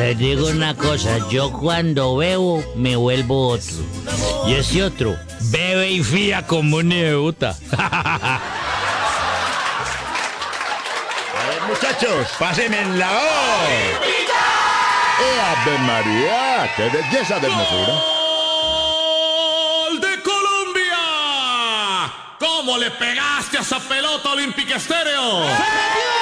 les digo una cosa, yo cuando bebo me vuelvo otro. Y ese otro bebe y fía como ni debuta. A ver, muchachos, pásenme en la voz. ¡Ave María! ¡Qué belleza de hermosura! ¡Gol de Colombia! ¿Cómo le pegaste a esa pelota, Olímpica Estéreo?